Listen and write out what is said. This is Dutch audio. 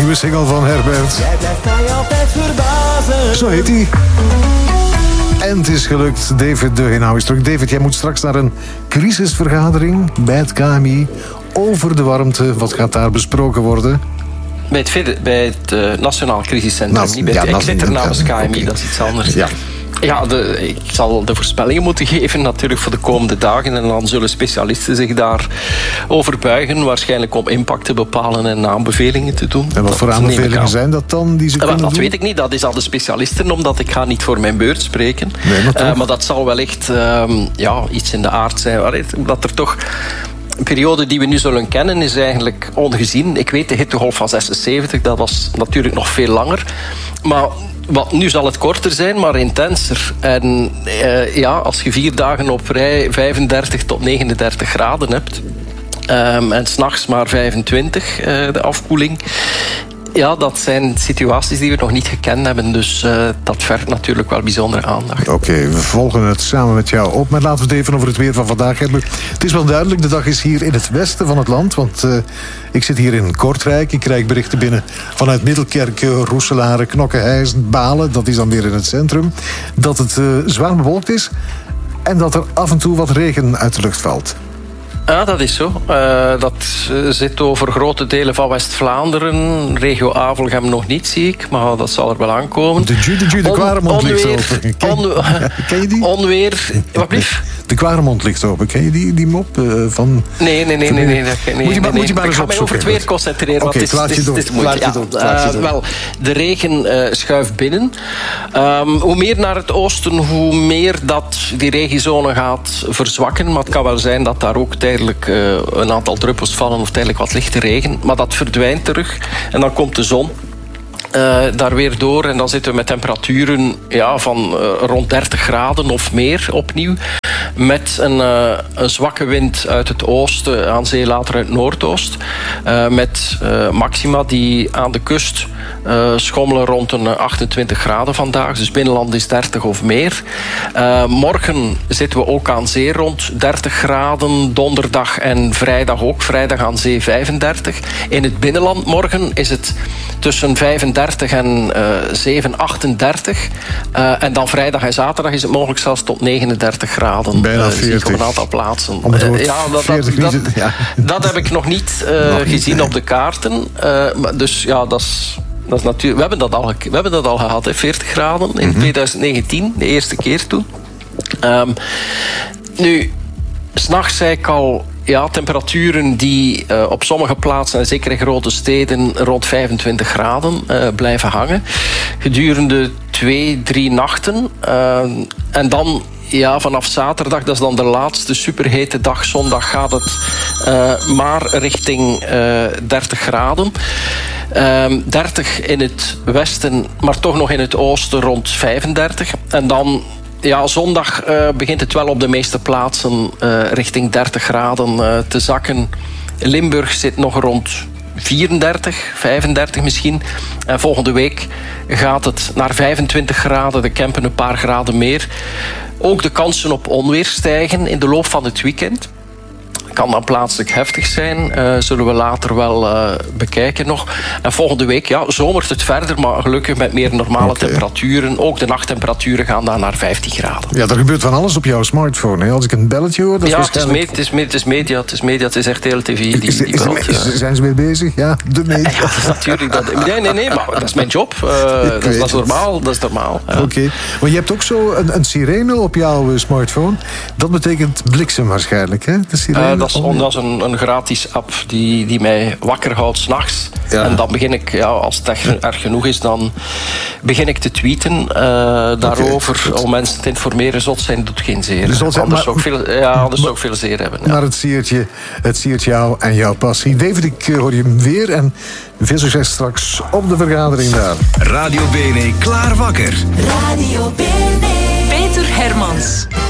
nieuwe single van Herbert. Jij blijft mij altijd verbazen. Zo heet hij. En het is gelukt. David de Henau is terug. David, jij moet straks naar een crisisvergadering bij het KMI over de warmte. Wat gaat daar besproken worden? Bij het Nationaal Crisiscentrum. Niet bij ik zit er namens KMI, okay. Dat is iets anders. Ja. Ja, ik zal de voorspellingen moeten geven natuurlijk voor de komende dagen. En dan zullen specialisten zich daarover buigen. Waarschijnlijk om impact te bepalen en aanbevelingen te doen. En wat voor aanbevelingen zijn dat dan? Die ze kunnen dat doen? weet ik niet. Dat is aan de specialisten, omdat ik ga niet voor mijn beurt spreken. Nee, maar dat zal wellicht iets in de aard zijn. Dat er toch... Een periode die we nu zullen kennen is eigenlijk ongezien. Ik weet, de hittegolf van 76, dat was natuurlijk nog veel langer. Maar nu zal het korter zijn, maar intenser. En als je 4 dagen op rij 35 tot 39 graden hebt... en 's nachts maar 25, de afkoeling... Ja, dat zijn situaties die we nog niet gekend hebben. Dus dat vergt natuurlijk wel bijzondere aandacht. Oké, we volgen het samen met jou op. Maar laten we het even over het weer van vandaag hebben. Het is wel duidelijk, de dag is hier in het westen van het land. Want ik zit hier in Kortrijk. Ik krijg berichten binnen vanuit Middelkerk, Roeselare, Knokke-Heijzen, Balen. Dat is dan weer in het centrum. Dat het zwaar bewolkt is. En dat er af en toe wat regen uit de lucht valt. Ja, dat is zo. Dat zit over grote delen van West-Vlaanderen. Regio Avelgem nog niet, zie ik. Maar dat zal er wel aankomen. De Kwaremond ligt open. Ken je die? Onweer. Wat blieft? De Kwaremond ligt open. Ken je die mop van... Nee. Moet je maar ik ga mij over het weer concentreren. Oké, laat je doen. Wel, de regen schuift binnen. Hoe meer naar het oosten, hoe meer dat die regenzone gaat verzwakken. Maar het kan wel zijn dat daar ook tijdelijk een aantal druppels vallen of tijdelijk wat lichte regen. Maar dat verdwijnt terug en dan komt de zon daar weer door. En dan zitten we met temperaturen van rond 30 graden of meer opnieuw. Met een zwakke wind uit het oosten, aan zee later uit het noordoost. Met maxima die aan de kust schommelen rond een 28 graden vandaag. Dus binnenland is 30 of meer. Morgen zitten we ook aan zee rond 30 graden. Donderdag en vrijdag ook. Vrijdag aan zee 35. In het binnenland morgen is het tussen 35 en 38. En dan vrijdag en zaterdag is het mogelijk zelfs tot 39 graden. Bijna 40. Op een aantal plaatsen. Dat heb ik nog niet gezien op de kaarten. Dus ja, dat is natuurlijk... We hebben dat al gehad, 40 graden in 2019, de eerste keer toen. Nu, 's nachts zei ik al... Ja, temperaturen die op sommige plaatsen, en zeker in grote steden, rond 25 graden blijven hangen. Gedurende 2-3 nachten. En dan, vanaf zaterdag, dat is dan de laatste superhete dag. Zondag gaat het maar richting 30 graden. 30 in het westen, maar toch nog in het oosten rond 35. En dan... Ja, zondag begint het wel op de meeste plaatsen richting 30 graden te zakken. Limburg zit nog rond 34, 35 misschien. En volgende week gaat het naar 25 graden. De Kempen een paar graden meer. Ook de kansen op onweer stijgen in de loop van het weekend. Kan dan plaatselijk heftig zijn. Zullen we later wel bekijken nog. En volgende week, zomert het verder, maar gelukkig met meer normale temperaturen. Ook de nachttemperaturen gaan dan naar 15 graden. Ja, er gebeurt van alles op jouw smartphone. Hè? Als ik een belletje hoor, dat is waarschijnlijk... het is media. Het is RTL TV. Zijn ze weer bezig? Ja, de media. Ja, dat is natuurlijk... Nee, maar dat is mijn job. Dat is normaal. Dat is normaal. Ja. Oké. Maar je hebt ook zo een sirene op jouw smartphone. Dat betekent bliksem waarschijnlijk, hè? De sirene. Dat is een gratis app die mij wakker houdt 's nachts. Ja. En dan begin ik, als het erg genoeg is, dan begin ik te tweeten daarover om mensen te informeren. Zot zijn doet geen zeer. Anders zou ik veel zeer hebben. Ja. Maar het siert jou en jouw passie. David, ik hoor je weer en veel succes straks op de vergadering daar. Radio Bene, klaar wakker. Radio Bene. Peter Hermans.